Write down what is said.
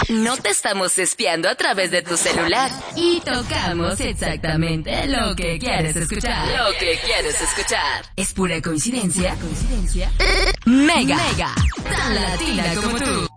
No te estamos espiando a través de tu celular. Y tocamos exactamente lo que quieres escuchar. Lo que quieres escuchar. ¿Es pura coincidencia? Mega. Tan latina como tú.